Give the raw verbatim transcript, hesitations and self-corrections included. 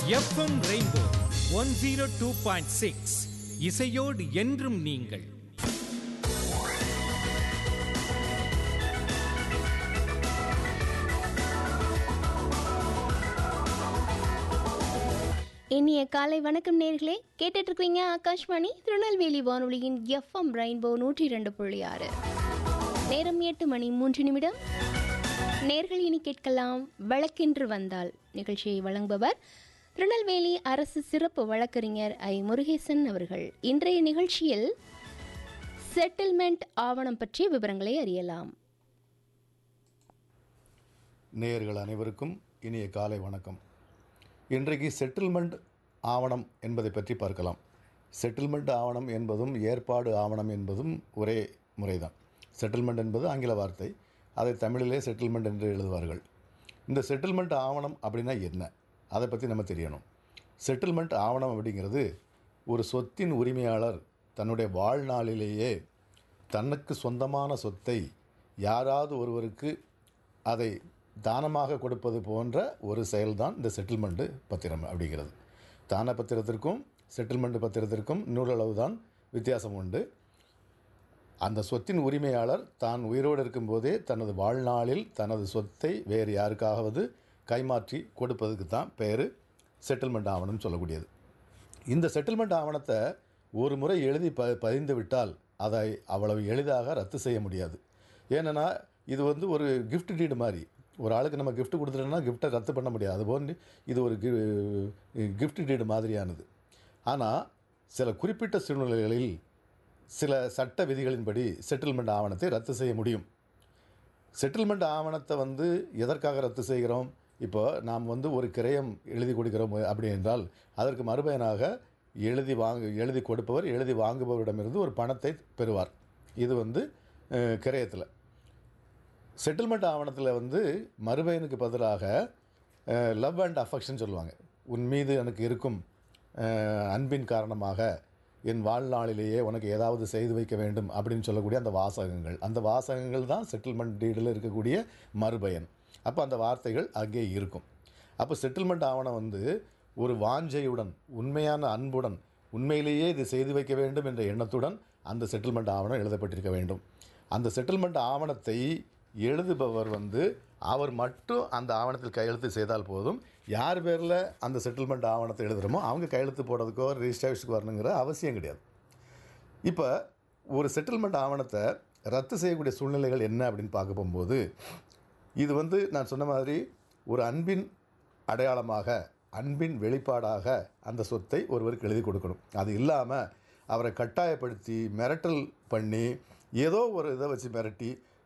FM rainbow one zero two point six இசையோடு என்றும் நீங்கள். இனிய காலை வணக்கம் நேர்களே, கேட்டுட்டு இருக்கீங்க ஆகாஷ்வாணி திருநெல்வேலி வானொலியின் எஃப்எம் ரெயின்போ நூற்றி இரண்டு புள்ளி ஆறு. நேரம் எட்டு மணி மூன்று நிமிடம். நேர்கள் இனி கேட்கலாம் வழக்கென்று வந்தால். நிகழ்ச்சியை வழங்குபவர் திருநெல்வேலி அரசு சிறப்பு வழக்கறிஞர் ஐ முருகேசன் அவர்கள். இன்றைய நிகழ்ச்சியில் செட்டில்மெண்ட் ஆவணம் பற்றிய விவரங்களை அறியலாம். நேயர்கள் அனைவருக்கும் இனிய காலை வணக்கம். இன்றைக்கு செட்டில்மெண்ட் ஆவணம் என்பதை பற்றி பார்க்கலாம். செட்டில்மெண்ட் ஆவணம் என்பதும் ஏற்பாடு ஆவணம் என்பதும் ஒரே முறைதான். செட்டில்மெண்ட் என்பது ஆங்கில வார்த்தை, அதை தமிழிலே செட்டில்மெண்ட் என்று எழுதுவார்கள். இந்த செட்டில்மெண்ட் ஆவணம் அப்படின்னா என்ன, அதை பற்றி நம்ம தெரியணும். செட்டில்மெண்ட் ஆவணம் அப்படிங்கிறது ஒரு சொத்தின் உரிமையாளர் தன்னுடைய வாழ்நாளிலேயே தனக்கு சொந்தமான சொத்தை யாராவது ஒருவருக்கு அதை தானமாக கொடுப்பது போன்ற ஒரு செயல்தான் இந்த செட்டில்மெண்ட்டு பத்திரம் அப்படிங்கிறது. தான பத்திரத்திற்கும் செட்டில்மெண்ட் பத்திரத்திற்கும் நூறளவு தான் வித்தியாசம் உண்டு. அந்த சொத்தின் உரிமையாளர் தான் உயிரோடு இருக்கும்போதே தனது வாழ்நாளில் தனது சொத்தை வேறு யாருக்காவது கைமாற்றி கொடுப்பதுக்கு தான் பேர் செட்டில்மெண்ட் ஆவணம் சொல்லக்கூடியது. இந்த செட்டில்மெண்ட் ஆவணத்தை ஒரு முறை எழுதி ப பதிந்து விட்டால் அதை அவ்வளவு எளிதாக ரத்து செய்ய முடியாது. ஏன்னா இது வந்து ஒரு கிஃப்ட் டீடு மாதிரி. ஒரு ஆளுக்கு நம்ம கிஃப்ட் கொடுத்துட்டோம்னா கிஃப்ட்டை ரத்து பண்ண முடியாது. அதுபோல் இது ஒரு கி கிஃப்ட் டீடு மாதிரியானது. ஆனால் சில குறிப்பிட்ட சூழ்நிலைகளில் சில சட்ட விதிகளின்படி செட்டில்மெண்ட் ஆவணத்தை ரத்து செய்ய முடியும். செட்டில்மெண்ட் ஆவணத்தை வந்து எதற்காக ரத்து செய்கிறோம்? இப்போ நாம் வந்து ஒரு கிரயம் எழுதி கொடுக்கிறோம் அப்படி என்றால் அதற்கு மறுபயனாக எழுதி வாங்க எழுதி கொடுப்பவர் எழுதி வாங்குபவரிடமிருந்து ஒரு பணத்தை பெறுவார். இது வந்து கிரயத்தில். செட்டில்மெண்ட் ஆவணத்தில் வந்து மறுபயனுக்கு பதிலாக லவ் அண்ட் அஃபெக்ஷன் சொல்லுவாங்க. உன் மீது எனக்கு இருக்கும் அன்பின் காரணமாக என் வாழ்நாளிலேயே உனக்கு ஏதாவது செய்து வைக்க வேண்டும் அப்படின்னு சொல்லக்கூடிய அந்த வாசகங்கள் அந்த வாசகங்கள் தான் செட்டில்மெண்ட் டீடில் இருக்கக்கூடிய மறுபயன். அப்போ அந்த வார்த்தைகள் அங்கே இருக்கும். அப்போ செட்டில்மெண்ட் ஆவணம் வந்து ஒரு வாஞ்சையுடன், உண்மையான அன்புடன், உண்மையிலேயே இது செய்து வைக்க வேண்டும் என்ற எண்ணத்துடன் அந்த செட்டில்மெண்ட் ஆவணம் எழுதப்பட்டிருக்க வேண்டும். அந்த செட்டில்மெண்ட் ஆவணத்தை எழுதுபவர் வந்து அவர் மட்டும் அந்த ஆவணத்தில் கையெழுத்து செய்தால் போதும். யார் பேரில் அந்த செட்டில்மெண்ட் ஆவணத்தை எழுதுகிறோமோ அவங்க கையெழுத்து போடுறதுக்கோ ரிஜிஸ்ட்ரேஷனுக்கு வரணுங்கிற அவசியம் கிடையாது. இப்போ ஒரு செட்டில்மெண்ட் ஆவணத்தை ரத்து செய்யக்கூடிய சூழ்நிலைகள் என்ன அப்படின்னு பார்க்க போகும்போது, இது வந்து நான் சொன்ன மாதிரி ஒரு அன்பின் அடையாளமாக, அன்பின் வெளிப்பாடாக அந்த சொத்தை ஒருவருக்கு எழுதி கொடுக்கணும். அது இல்லாமல் அவரை கட்டாயப்படுத்தி மிரட்டல் பண்ணி ஏதோ ஒரு இதை வச்சு மிரட்டி